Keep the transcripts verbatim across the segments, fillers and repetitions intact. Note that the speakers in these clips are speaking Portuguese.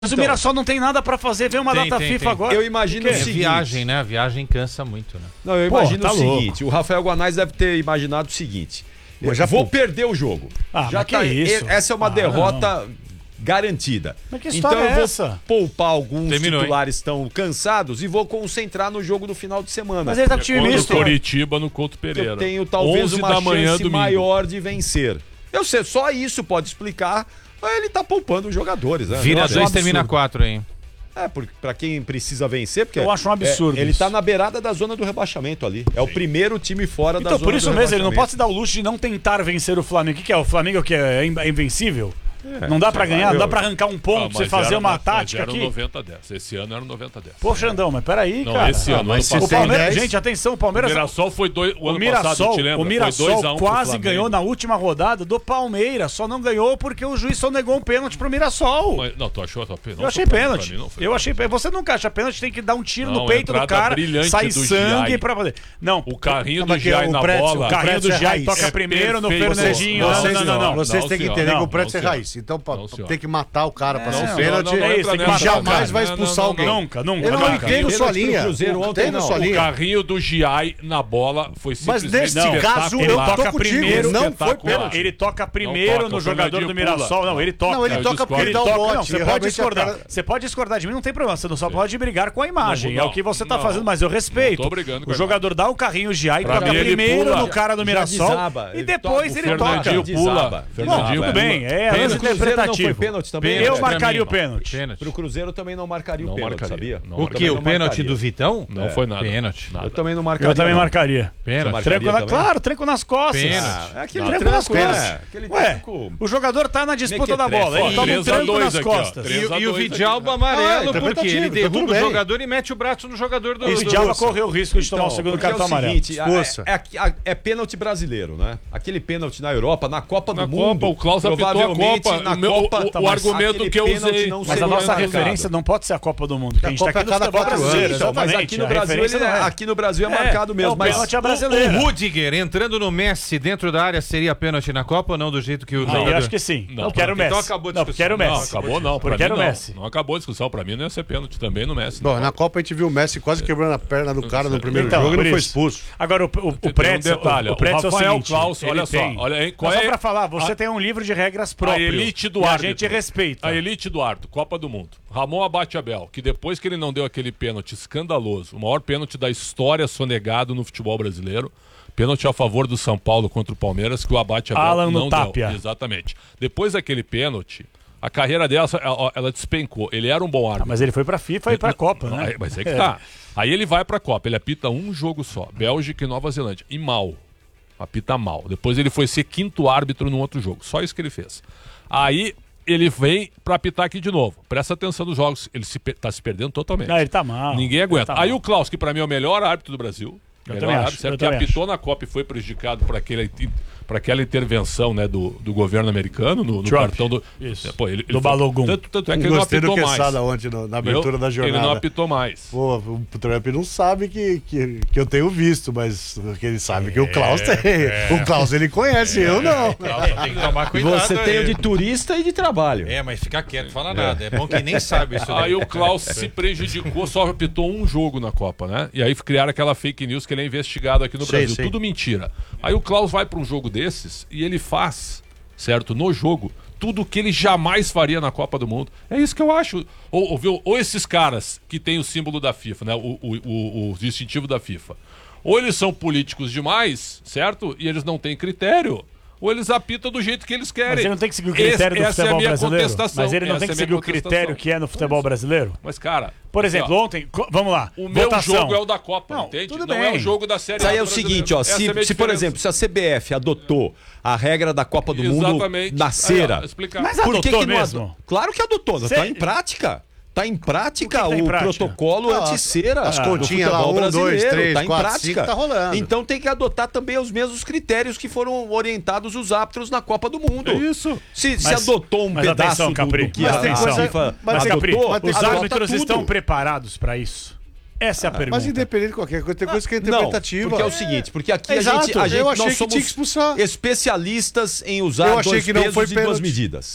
Mas o Mirassol não tem nada pra fazer, vem uma Tem, data tem, FIFA tem. agora. Eu imagino o É seguinte. viagem, né? A viagem cansa muito, né? Não, eu Pô, imagino tá o louco. seguinte. O Rafael Guanais deve ter imaginado o seguinte. Mas já vou pô- perder o jogo. Ah, já mas que tá, isso? Essa é uma Ah, derrota garantida. Mas que então história eu é vou essa? poupar alguns Terminou, titulares estão cansados e vou concentrar no jogo do final de semana. Mas ele tá com time Contra o misto. Coritiba no Couto Pereira. Eu tenho talvez onze uma da manhã, chance domingo. maior de vencer. Eu sei, só isso pode explicar. Ele tá poupando os jogadores, né? Vira Eu acho um dois, absurdo. termina quatro aí. É, porque pra quem precisa vencer, porque Eu acho um absurdo é, ele isso. tá na beirada da zona do rebaixamento ali. É o primeiro time fora da Então, zona por isso do mesmo, ele não pode se rebaixamento. dar o luxo de não tentar vencer o Flamengo. O que, que é? O Flamengo que é in- é invencível? não dá pra ganhar, não dá pra arrancar um ponto, Ah, pra você mas fazer era- uma mas tática era aqui. noventa a dez. Esse ano era noventa a dez. Pô, Xandão, mas peraí, Não, cara. esse ano, mas ano se O tem passado. Palmeiras, dez, gente, atenção, o O Palmeiras. Mirassol foi dois, o O ano Mirassol, passado, te lembra? o Mirassol foi dois a um pro quase Flamengo. ganhou na última rodada do Palmeiras. Só não ganhou porque o juiz só negou um pênalti pro Mirassol. Mas, não, tu achou? Não, Eu achei pra mim, pênalti. pra mim não foi Eu achei pênalti. Você nunca acha pênalti, tem que dar um tiro Não, no peito do entrada cara, brilhante sai do sangue Giai. pra fazer. Não, O carrinho Não, do mas que Giai o na Pretzel, bola. o carrinho do Pretzel é Giai raiz. toca É primeiro no perfeito. Fernandinho. Não, Vocês, não, não, não. vocês Não, têm que senhor. entender que Não, o Pretzel é não, raiz. Então pra- Não, senhor. tem que matar o cara pra Não, ser não, pênalti. não, não É isso, entra tem que nessa, E matar o jamais cara. vai Não, expulsar não, alguém. Nunca, nunca. Eu não nunca. entendo sua Pênalti pro linha. Cruzeiro Não ontem, entendo não. sua O linha. carrinho do Giai na bola foi Mas simplesmente nesse espetacular. caso, Ele eu toca tô contigo, primeiro, não foi espetacular. pênalti. Ele toca primeiro toca, no o jogador do Fernandinho Mirassol. pula. Não, ele toca. Não, ele Eu toca porque discordo. ele dá o toca, bote. não, você pode realmente discordar. a cara- Você pode discordar de mim, não tem problema. Você não só pode brigar com a imagem. Não, é o que você tá não. fazendo, mas eu respeito. Não tô brigando com O a jogador dá o carrinho Giai, Pra toca mim, ele primeiro pula. no cara do Já Mirassol desaba, e ele depois toca, ele o toca. Fernandinho pula. Desaba. Fernandinho Não, tudo pula. bem, é Pênalti. lance O Cruzeiro não foi interpretativo. pênalti também, Eu né? marcaria o Pra mim, pênalti. Pênalti. Pro Cruzeiro também não marcaria o Não pênalti, marcaria. sabia? Não O Eu que? também O não pênalti marcaria. do Vitão? Não foi nada. Pênalti. Nada. Eu também não marcaria. Eu também não. marcaria. Pênalti. marcaria Tranco na, também? claro, tranco nas costas. Pênalti. Ah, é aquele Nada. tranco nas Pênalti. costas. Aquele Ué, tranco- o jogador tá na disputa da Mequetrefe. bola. Ele Ó, toma um três a tranco dois nas aqui, ó. costas. Três E, a e o dois Vidalba aqui. Ah, amarelo, interpretativo, porque ele tá derruba tudo o bem. jogador e mete o braço no jogador do... Esse do- Diaba correu o risco de tomar o Então, segundo porque cartão é o amarelo. seguinte, Expulsa. é, é, é- é pênalti brasileiro, né? Aquele pênalti na Europa, na Copa Na do Mundo. Copa, o Klaus apitou a provavelmente Copa. na O meu- Copa, o- tá, o mas argumento aquele que eu pênalti usei- não Mas a seria nossa marcado. referência não pode ser a Copa do Mundo. porque A gente tá Copa aqui é no cada futebol quatro brasileiro. anos. Então, mas Exatamente. aqui no A Brasil, referência ele- não é. aqui no Brasil é, É, marcado é mesmo. o mas pênalti O brasileiro. Rudiger entrando no Messi dentro da área seria pênalti na Copa ou não, do jeito que o... Aí jogador- eu acho que sim. Não, Não, quero o então Messi. acabou a Não, discussão. quero o Não, Messi. acabou não. Pra Porque mim era o não. Messi. Não acabou a discussão. Pra mim não ia ser pênalti também no Messi. Bom, não. na Copa a gente viu o Messi quase quebrando a perna do cara no primeiro Então, jogo e por não foi isso. expulso. Agora, o, o, o Tem Pretzel, um detalhe, o, o Pretzel o Rafael é o seguinte, Klaus, ele olha só, tem- olha aí, qual Mas é só pra falar, você a- tem um livro de regras A próprio. elite do e a árbitro. gente respeita. A elite do árbitro, Copa do Mundo. Ramon Abate Abel, que depois que ele não deu aquele pênalti escandaloso, o maior pênalti da história sonegado no futebol brasileiro, pênalti a favor do São Paulo contra o Palmeiras, que o Abate Abel Alan no não Tapia. deu. Exatamente. Depois daquele pênalti, a carreira dela, ela, ela despencou. Ele era um bom árbitro. Mas ele foi pra FIFA e pra Copa, né? Aí, mas é que tá. Aí ele vai pra Copa, ele apita um jogo só, Bélgica e Nova Zelândia. E mal. Apita mal. Depois ele foi ser quinto árbitro num outro jogo. Só isso que ele fez. Aí ele vem pra apitar aqui de novo. Presta atenção nos jogos. Ele se, per- tá se perdendo totalmente. Ah, ele tá mal. Ninguém aguenta. Ele tá Aí mal. o Klaus, que pra mim é o melhor árbitro do Brasil. Eu melhor também árbitro, acho, certo? eu Que também apitou na Copa e foi prejudicado por aquele para aquela intervenção, né, do, do governo americano no, no Trump. cartão do Isso. Pô, ele, Do ele foi- Balogun. Tanto, tanto é que ele não Gostei do apitou mais. Quesada ontem no- na abertura Eu- da jornada. Ele não apitou mais. Pô, o Trump não sabe que, que, que eu tenho visto, mas que ele sabe que o Klaus tem. O Klaus ele conhece, eu não. Tem que tomar cuidado. Você tem o aí. de turista e de trabalho. É, mas fica quieto, não fala nada. É bom que nem sabe isso daí. Aí o Klaus se prejudicou, só apitou um jogo na Copa, né? E aí criaram aquela fake news que ele é investigado aqui no Sei, Brasil. sei. Tudo mentira. Aí o Klaus vai para um jogo desses e ele faz, certo, no jogo, tudo que ele jamais faria na Copa do Mundo. É isso que eu acho. Ou, ou, viu? Ou esses caras que tem o símbolo da FIFA, né? O, o, o, o distintivo da FIFA. Ou eles são políticos demais, certo? E eles não têm critério. Ou eles apitam do jeito que eles querem. Mas ele não tem que seguir o critério Esse- do essa é a futebol minha brasileiro? contestação. Mas ele não Essa tem que é a minha seguir o critério contestação. que é no futebol brasileiro? Mas, cara... Por assim, exemplo, ó, ontem, co- vamos lá, o meu votação. jogo é o da Copa, Não, entende? tudo Não bem. é o jogo da Série Isso aí A é o brasileira. seguinte, ó, Essa se, é a minha se por diferença. exemplo, se a C B F adotou a regra da Copa do Exatamente. Mundo na cera, Aí, ó, explicar. Mas por que, adotou que não mesmo? ado- Claro que adotou, Cê- tá em prática. Tá em prática O que o, que tá em prática? protocolo Ah, anti-cera as do continhas lá, futebol um, dois, brasileiro, três, tá em quatro, prática. cinco, tá rolando. Então tem que adotar também os mesmos critérios que foram orientados os árbitros na Copa do Mundo. É isso. Se, se Mas- adotou um mas pedaço atenção, do, Capri. do que Mas a, tem a coisa- FIFA mas tem- adotou, mas tem- Os adota árbitros tudo. estão preparados pra isso? Essa é a pergunta. Mas independente de qualquer coisa, tem coisa que é Não, interpretativa. porque é o seguinte, porque aqui Exato, a gente, a gente eu achei nós que somos tinha que expulsar. especialistas em usar Eu achei dois que não pesos foi e duas pênalti. medidas.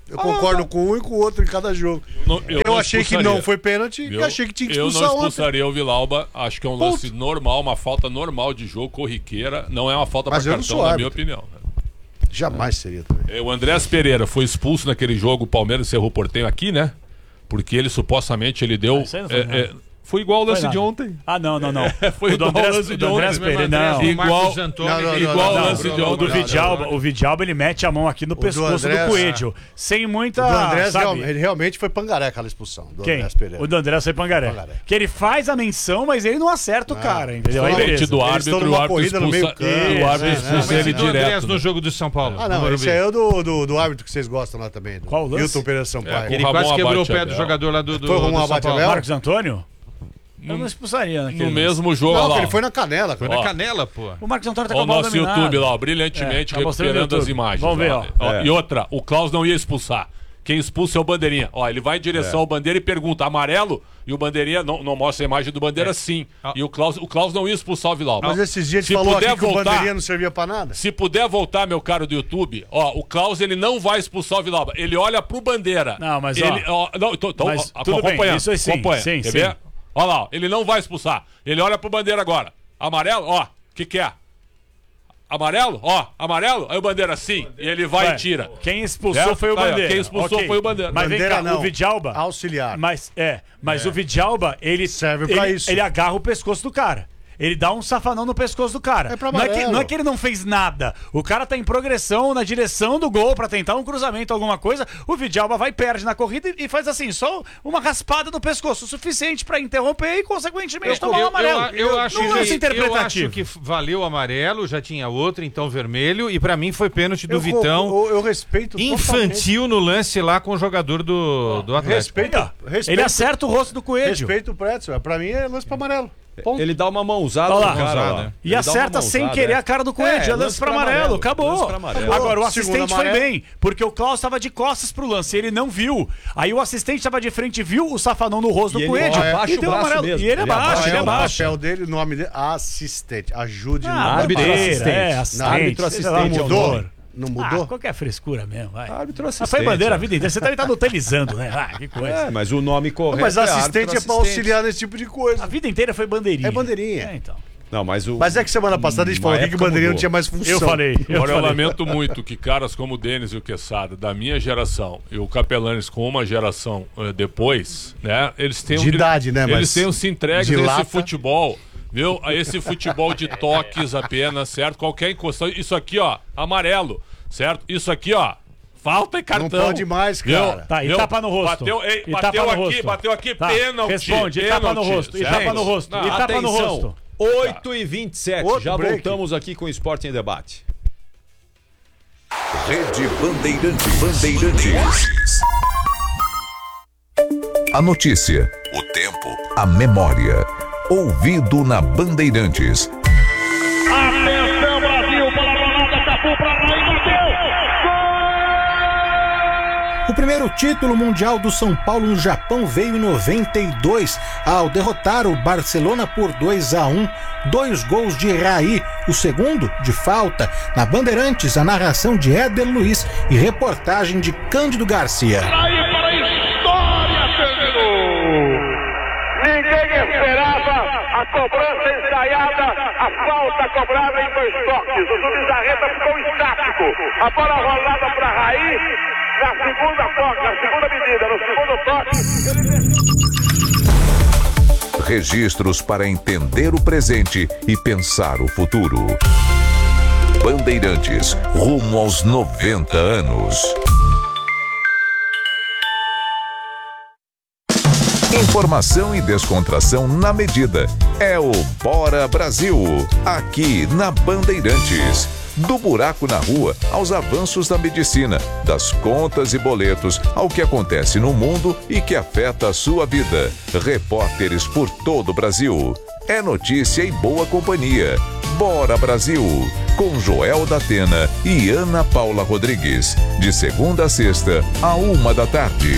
Eu concordo com um e com o outro em cada jogo. Não, eu não achei que não foi pênalti e Eu- achei que tinha que Eu expulsar não ontem. expulsaria o Vilauba. Acho que é um lance normal, uma falta normal de jogo, corriqueira. Não é uma falta para Mas eu não cartão, sou na minha árbitro. opinião. Jamais seria também. É, o Andrés Pereira foi expulso naquele jogo, o Palmeiras e Cerro Porteño aqui, né? Porque ele supostamente ele deu. Ah, isso aí não foi é, nada. é, foi igual o lance Foi de nada. ontem. Ah, não, não, não. Foi o do igual Andrés, o lance o de do Andrés ontem, Pereira, não. O Marcos Igual- Antônio, Não, não, não, igual não, o não, lance não, de não, O do ontem. não, Vidalba, não, não. o Vidalba, ele mete a mão aqui no pescoço do, Andrés, Coelho, sem muita, O do Andrés, sabe? real- ele realmente foi pangaré aquela expulsão. Do Quem? Andrés Pereira. O do Andrés foi Pangaré. Pangaré. Que ele faz a menção, mas ele não acerta o cara, entendeu? Aí Diferente beleza. do Eles árbitro, estão o numa árbitro corrida no meio expulsa, campo, o árbitro né? expulsa Não, Mas ele e do Andrés direto. no né? jogo do São Paulo? Ah, no não, Morumbi? esse aí é o do, do, do árbitro que vocês gostam lá também. Do Qual lance? Hilton Pereira Sampaio. É, Ele o quase Ramon quebrou o abate pé a do Bel. jogador lá do, do, Foi o do Ramon São abate a Paulo. Bel? Marcos Antônio? Eu não expulsaria naquele No lance. mesmo jogo, Não, olha que lá. ele foi na canela. Foi Ó. na canela, pô. O Marcos Antônio tá Ó, com o a bola nosso dominada. YouTube lá, ó, brilhantemente É, tá mostrando no recuperando as YouTube. imagens. Vamos ver, lá. ó. Ó, É. E outra, o Klaus não ia expulsar. Quem expulsa é o Bandeirinha. Ó, ele vai em direção ao Bandeira e pergunta, amarelo? E o Bandeirinha não, não mostra a imagem do Bandeira, sim. E o Klaus, o Klaus não ia expulsar o Vilauba. Mas esses dias a Se gente falou puder aqui que o voltar- bandeirinha não servia pra nada. Se puder voltar, meu caro do YouTube, ó, o Klaus ele não vai expulsar o Vilauba. Ele olha pro Bandeira. Não, mas, ele, ó, ó, não, tô, tô, mas ó, tudo bem, acompanhando, isso aí sim, acompanha. sim, Quer sim. ver? Olha lá, ó, ele não vai expulsar. Ele olha pro Bandeira agora. Amarelo, ó, o que que é? Amarelo? Ó, amarelo? Aí o Bandeira sim. E ele vai Ué, e tira. Quem expulsou Certo? foi o Tá aí, ó, Bandeira. quem expulsou Ok. foi o Bandeira. Mas vem Bandeira cá, não. o Vidalba... Auxiliar. Mas, é, mas o Vidalba, ele... Serve pra ele, isso. Ele agarra o pescoço do cara. Ele dá um safanão no pescoço do cara. É pra não, é que, amarelo. não é que ele não fez nada. O cara tá em progressão na direção do gol pra tentar um cruzamento, alguma coisa. O Vidalba vai, perde na corrida e, e faz assim, só uma raspada no pescoço, o suficiente pra interromper e, consequentemente, tomar um amarelo. Eu, eu acho não que, lance eu interpretativo. acho que valeu o amarelo, já tinha outro, então vermelho, e pra mim foi pênalti do Eu, Vitão. eu, eu respeito Infantil no lance lá com o jogador do, do Atlético. Respeito, Aí, ó, respeito, Ele acerta o rosto do Coelho. respeito o Pretzel. Pra mim é lance pra amarelo. Ponto. Ele dá uma mãozada Olha no lá. cara, ó. Mãozada. E Ele dá acerta uma sem mãozada, querer é. a cara do Coelho. É, É, lance lance pra pra amarelo, amarelo, acabou. lance pra amarelo. Agora, o Segundo assistente foi amarelo. bem, porque o Klaus estava de costas pro lance, ele não viu. Aí o assistente estava de frente e viu o safanão no rosto E do ele Coelho. abaixa e o deu braço amarelo. mesmo. E ele Ele abaixa, abaixa, ele é o abaixa. papel dele, o nome dele, assistente. Ajude no Ah, Árbitro bandeira, assistente. É, Não, assistente. árbitro Sei lá, assistente é o mudou. nome. Não Ah, mudou? qualquer frescura mesmo, vai. Árbitro Mas assistente. foi bandeira a ó. vida inteira. Você também tá notabilizando, né? Ah, que coisa. É, mas o nome correto Mas é assistente árbitro é pra assistente. auxiliar nesse tipo de coisa. A vida inteira foi bandeirinha. É bandeirinha. É, então. Não, mas o... Mas é que semana passada a gente Uma falou aqui que o época bandeirinha não mudou. tinha mais função. Eu falei. Eu Agora eu falei. lamento muito que caras como o Denis e o Quesada, da minha geração, e o Capelanes com uma geração eh, depois, né? Eles têm De idade, né, Eles mas tenham se entregues de a esse lata. futebol, viu? A esse futebol de toques apenas, certo? Qualquer encostão. Isso aqui, ó, amarelo, certo? Isso aqui, ó. Falta e cartão. Não pode mais, cara. Viu? Tá, e Viu? tapa no rosto. Bateu, ei, E bateu tapa no aqui, rosto. bateu aqui, Tá, pênalti. responde, e tapa no pênalti, rosto, e certo? tapa no rosto, Não, e tapa no Atenção, rosto. oito e vinte e sete. Outro Já break. voltamos aqui com o Esporte em Debate. Rede Bandeirantes. Bandeirantes. A notícia, o tempo, a memória. Ouvido na Bandeirantes. Atenção, Brasil, bola rolada, Cafu pra lá e bateu! O primeiro título mundial do São Paulo no Japão veio em noventa e dois, ao derrotar o Barcelona por dois a um. Dois gols de Raí, o segundo de falta. Na Bandeirantes, a narração de Éder Luiz e reportagem de Cândido Garcia. Aí para a história, terminou! Ninguém esperava a cobrança ensaiada, a falta cobrada em dois toques. O Zubizarreta ficou estático. A bola rolada para Raí, na segunda toque, na segunda medida, no segundo toque. Registros para entender o presente e pensar o futuro. Bandeirantes, rumo aos noventa anos. Informação e descontração na medida. É o Bora Brasil, aqui na Bandeirantes. Do buraco na rua aos avanços da medicina, das contas e boletos ao que acontece no mundo e que afeta a sua vida. Repórteres por todo o Brasil. É notícia e boa companhia. Bora Brasil, com Joel da Atena e Ana Paula Rodrigues. De segunda a sexta, a uma da tarde.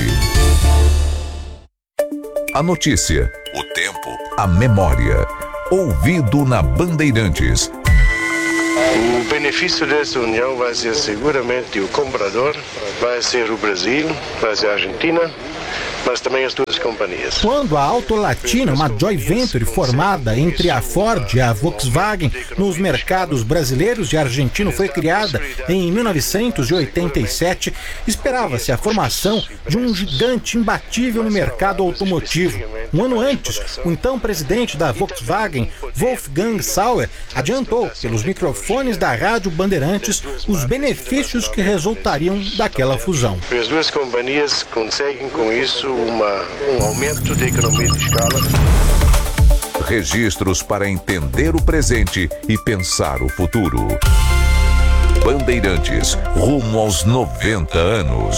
A notícia, o tempo, a memória. Ouvido na Bandeirantes. O benefício dessa união vai ser seguramente o comprador, vai ser o Brasil, vai ser a Argentina, mas também as duas companhias. Quando a Auto Latina, uma joint venture formada entre a Ford e a Volkswagen nos mercados brasileiros e argentino, foi criada em mil novecentos e oitenta e sete, esperava-se a formação de um gigante imbatível no mercado automotivo. Um ano antes, o então presidente da Volkswagen, Wolfgang Sauer, adiantou pelos microfones da Rádio Bandeirantes os benefícios que resultariam daquela fusão. As duas companhias conseguem com isso uma, um aumento de economia de escala. Registros para entender o presente e pensar o futuro. Bandeirantes, rumo aos noventa anos.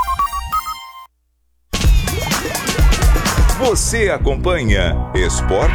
Você acompanha Esporte